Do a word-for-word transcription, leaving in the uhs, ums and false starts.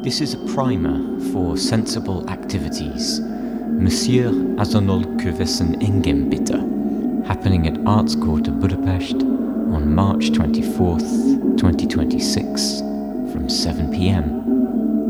This is a primer for sensible activities. Monsieur Azonnal Kövesen Engem bitte, happening at Arts Quarter Budapest on March twenty-fourth, twenty twenty-six from seven p.m.